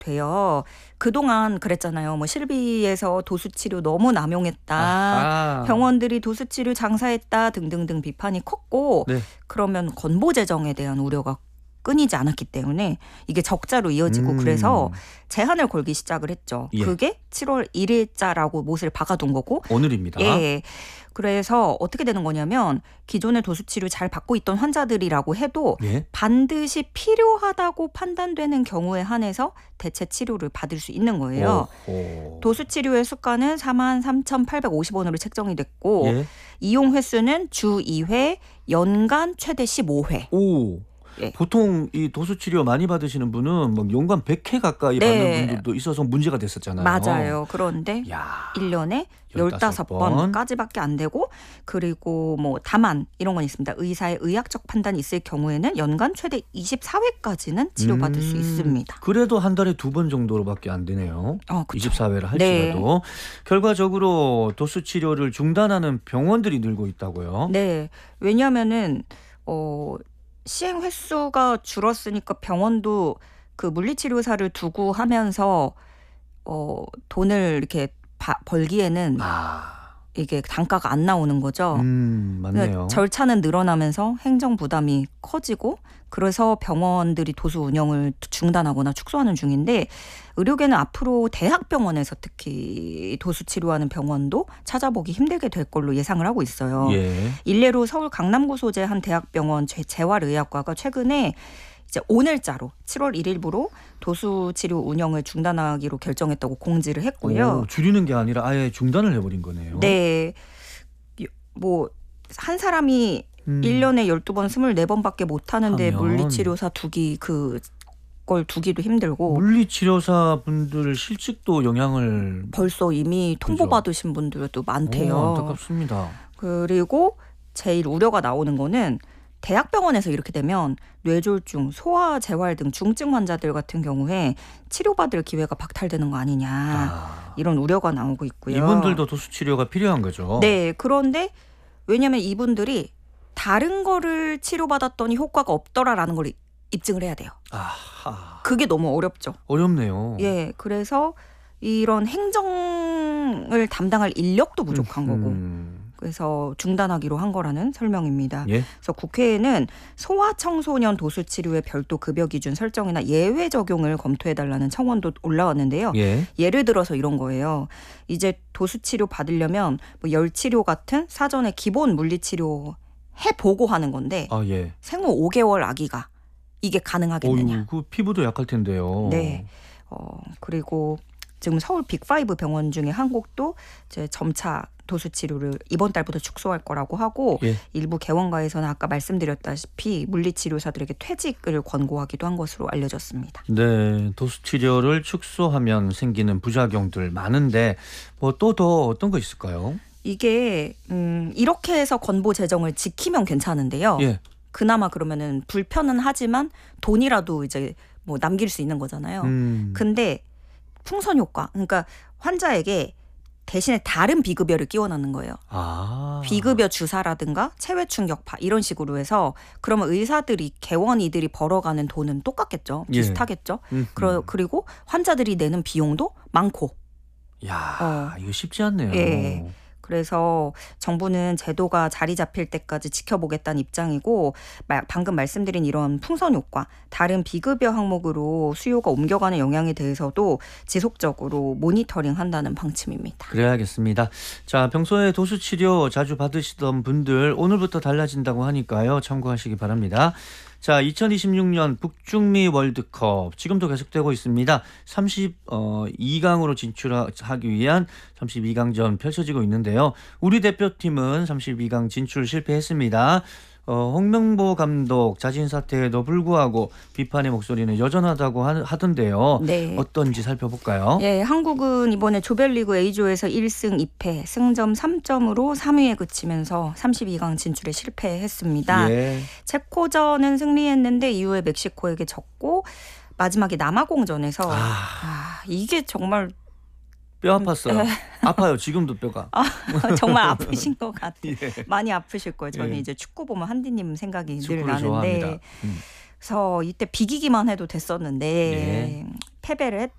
돼요. 그동안 그랬잖아요. 뭐 실비에서 도수치료 너무 남용했다. 아하. 병원들이 도수치료 장사했다 등등등 비판이 컸고 네. 그러면 건보 재정에 대한 우려가 끊이지 않았기 때문에 이게 적자로 이어지고 그래서 제한을 걸기 시작을 했죠. 예. 그게 7월 1일자라고 못을 박아둔 거고 오늘입니다. 예. 그래서 어떻게 되는 거냐면 기존의 도수치료 잘 받고 있던 환자들이라고 해도 예. 반드시 필요하다고 판단되는 경우에 한해서 대체 치료를 받을 수 있는 거예요. 오호. 도수치료의 수가는 43,850원으로 책정이 됐고 예. 이용 횟수는 주 2회, 연간 최대 15회. 오. 예. 보통 이 도수 치료 많이 받으시는 분은 막 연간 100회 가까이 네. 받는 분들도 있어서 문제가 됐었잖아요. 맞아요. 그런데 야. 1년에 15번. 15번까지밖에 안 되고 그리고 뭐 다만 이런 건 있습니다. 의사의 의학적 판단이 있을 경우에는 연간 최대 24회까지는 치료받을 수 있습니다. 그래도 한 달에 2번 정도로밖에 안 되네요. 그쵸. 24회를 할지라도. 네. 결과적으로 도수 치료를 중단하는 병원들이 늘고 있다고요. 네. 왜냐하면은 시행 횟수가 줄었으니까 병원도 그 물리치료사를 두고 하면서 돈을 이렇게 벌기에는 이게 단가가 안 나오는 거죠. 맞네요. 그러니까 절차는 늘어나면서 행정 부담이 커지고 그래서 병원들이 도수 운영을 중단하거나 축소하는 중인데 의료계는 앞으로 대학병원에서 특히 도수 치료하는 병원도 찾아보기 힘들게 될 걸로 예상을 하고 있어요. 예. 일례로 서울 강남구 소재 한 대학병원 재활의학과가 최근에 이제 오늘자로 7월 1일부로 도수 치료 운영을 중단하기로 결정했다고 공지를 했고요. 줄이는 게 아니라 아예 중단을 해버린 거네요. 네. 뭐 한 사람이 1년에 12번, 24번밖에 못 하는데 하면. 물리치료사 그걸 두기도 힘들고 물리치료사 분들 실직도 영향을 벌써 이미 통보받으신 분들도 많대요. 안타깝습니다. 그리고 제일 우려가 나오는 거는 대학병원에서 이렇게 되면 뇌졸중, 소아재활 등 중증 환자들 같은 경우에 치료받을 기회가 박탈되는 거 아니냐 이런 우려가 나오고 있고요. 이분들도 도수치료가 필요한 거죠. 네. 그런데 왜냐하면 이분들이 다른 거를 치료받았더니 효과가 없더라라는 걸 입증을 해야 돼요. 아하. 그게 너무 어렵죠. 어렵네요. 예. 그래서 이런 행정을 담당할 인력도 부족한 거고 그래서 중단하기로 한 거라는 설명입니다. 예. 그래서 국회에는 소아청소년 도수치료의 별도 급여 기준 설정이나 예외 적용을 검토해달라는 청원도 올라왔는데요. 예. 예를 들어서 이런 거예요. 이제 도수치료 받으려면 뭐 열치료 같은 사전에 기본 물리치료 해보고 하는 건데 예. 생후 5개월 아기가 이게 가능하겠느냐. 어휴, 그 피부도 약할 텐데요. 네. 그리고 지금 서울 빅5 병원 중에 한 곳도 이제 점차 도수치료를 이번 달부터 축소할 거라고 하고 예. 일부 개원가에서는 아까 말씀드렸다시피 물리치료사들에게 퇴직을 권고하기도 한 것으로 알려졌습니다. 네, 도수치료를 축소하면 생기는 부작용들 많은데 뭐 또 더 어떤 거 있을까요? 이게 이렇게 해서 건보 재정을 지키면 괜찮은데요. 예. 그나마 그러면은 불편은 하지만 돈이라도 이제 뭐 남길 수 있는 거잖아요. 근데 풍선 효과, 그러니까 환자에게 대신에 다른 비급여를 끼워넣는 거예요. 비급여 주사라든가 체외 충격파 이런 식으로 해서 그러면 의사들이 개원이들이 벌어가는 돈은 똑같겠죠. 비슷하겠죠. 그리고 환자들이 내는 비용도 많고. 야, 이거 쉽지 않네요. 예. 그래서 정부는 제도가 자리 잡힐 때까지 지켜보겠다는 입장이고 방금 말씀드린 이런 풍선 효과, 다른 비급여 항목으로 수요가 옮겨가는 영향에 대해서도 지속적으로 모니터링한다는 방침입니다. 그래야겠습니다. 자, 평소에 도수치료 자주 받으시던 분들 오늘부터 달라진다고 하니까요. 참고하시기 바랍니다. 자, 2026년 북중미 월드컵 지금도 계속되고 있습니다. 32강으로 진출하기 위한 32강전 펼쳐지고 있는데요. 우리 대표팀은 32강 진출 실패했습니다. 홍명보 감독 자진 사퇴에도 불구하고 비판의 목소리는 여전하다고 하던데요. 네. 어떤지 살펴볼까요? 예, 한국은 이번에 조별리그 A조에서 1승 2패, 승점 3점으로 3위에 그치면서 32강 진출에 실패했습니다. 예. 체코전은 승리했는데 이후에 멕시코에게 졌고 마지막에 남아공전에서 이게 정말 뼈 아팠어요. 아파요. 지금도 뼈가. 정말 아프신 것 같아요. 예. 많이 아프실 거예요. 저는 예. 이제 축구 보면 한디님 생각이 늘 축구를 나는데 좋아합니다. 그래서 이때 비기기만 해도 됐었는데 예. 패배를